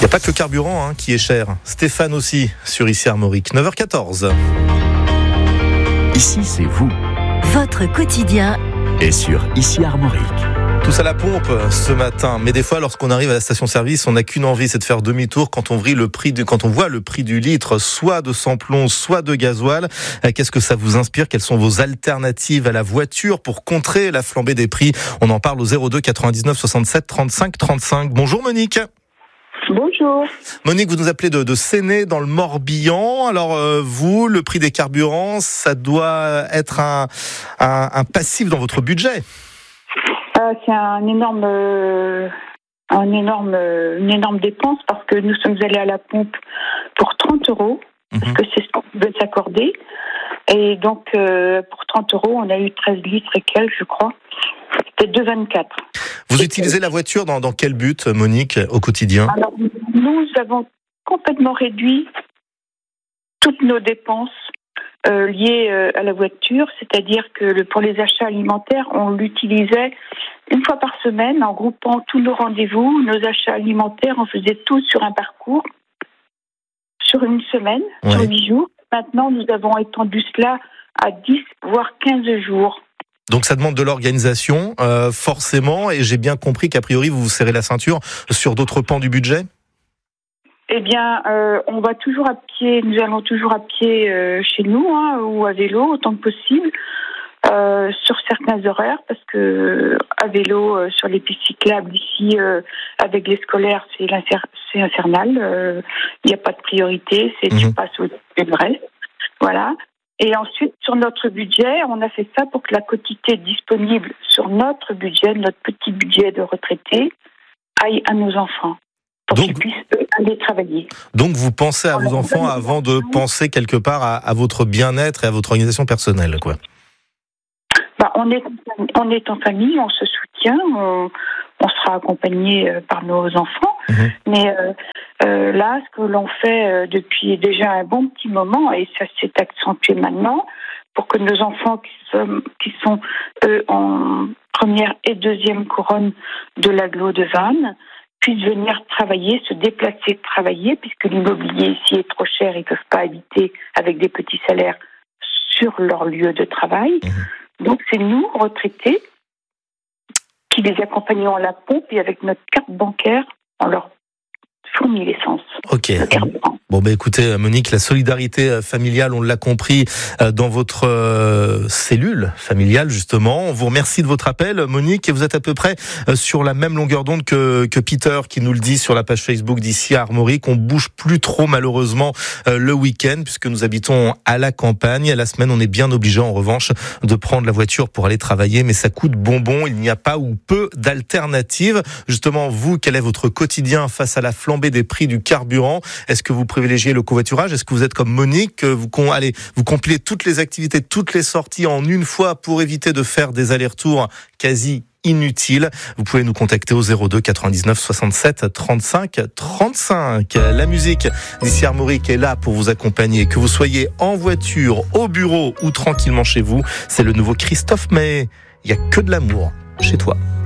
n'y a pas que le carburant qui est cher. Stéphane aussi, sur Ici Armorique, 9h14. Ici, c'est vous. Votre quotidien Et sur Ici Armorique. Tous à la pompe ce matin, mais des fois lorsqu'on arrive à la station-service, on n'a qu'une envie, c'est de faire demi-tour quand on voit le prix du litre, soit de samplon, soit de gasoil. Qu'est-ce que ça vous inspire? Quelles sont vos alternatives à la voiture pour contrer la flambée des prix? On en parle au 02 99 67 35 35. Bonjour Monique. Bonjour. Monique, vous nous appelez de Séné dans le Morbihan. Alors vous, le prix des carburants, ça doit être un passif dans votre budget. C'est une énorme dépense parce que nous sommes allés à la pompe pour 30 €, parce que c'est ce qu'on pouvait s'accorder. Et donc, pour 30 €, on a eu 13 litres et quelques, je crois. C'était 2,24. Vous utilisez la voiture dans quel but, Monique, au quotidien? Alors, nous avons complètement réduit toutes nos dépenses liées à la voiture, c'est-à-dire que pour les achats alimentaires, on l'utilisait une fois par semaine en groupant tous nos rendez-vous, nos achats alimentaires, on faisait tout sur un parcours, sur une semaine, sur 8 jours. Maintenant, nous avons étendu cela à 10, voire 15 jours. Donc ça demande de l'organisation, forcément, et j'ai bien compris qu'a priori, vous vous serrez la ceinture sur d'autres pans du budget? Eh bien, on va toujours à pied, nous allons toujours à pied chez nous, ou à vélo, autant que possible, sur certains horaires, parce que à vélo, sur les pistes cyclables ici, avec les scolaires, c'est infernal. Il n'y a pas de priorité, tu passes au reste. Voilà. Et ensuite, sur notre budget, on a fait ça pour que la quotité disponible sur notre budget, notre petit budget de retraités, aille à nos enfants. Pour qu'ils puissent aller travailler. Donc vous pensez à vos enfants avant de penser quelque part à votre bien-être et à votre organisation personnelle, quoi. On est en famille, on se soutient, on sera accompagné par nos enfants. Mais là, ce que l'on fait depuis déjà un bon petit moment, et ça s'est accentué maintenant, pour que nos enfants qui sont eux en première et deuxième couronne de l'agglo de Vannes puissent venir travailler, se déplacer, travailler, puisque l'immobilier ici est trop cher, ils ne peuvent pas habiter avec des petits salaires sur leur lieu de travail. Donc c'est nous, retraités, qui les accompagnons à la pompe et avec notre carte bancaire, on leur fournit l'essence. Ok. Bon, écoutez, Monique, la solidarité familiale, on l'a compris dans votre cellule familiale, justement. On vous remercie de votre appel, Monique, et vous êtes à peu près sur la même longueur d'onde que Peter, qui nous le dit sur la page Facebook d'Ici à Armorique. On bouge plus trop, malheureusement, le week-end, puisque nous habitons à la campagne. À la semaine, on est bien obligé, en revanche, de prendre la voiture pour aller travailler, mais ça coûte bonbon. Il n'y a pas ou peu d'alternatives. Justement, vous, quel est votre quotidien face à la flambée des prix du carburant? Est-ce que vous privilégiez le covoiturage? Est-ce que vous êtes comme Monique, vous compilez toutes les activités, toutes les sorties en une fois pour éviter de faire des allers-retours quasi inutiles? Vous pouvez nous contacter au 02 99 67 35 35. La musique d'Ici Armorique est là pour vous accompagner, que vous soyez en voiture, au bureau ou tranquillement chez vous. C'est le nouveau Christophe Maé. Il n'y a que de l'amour chez toi.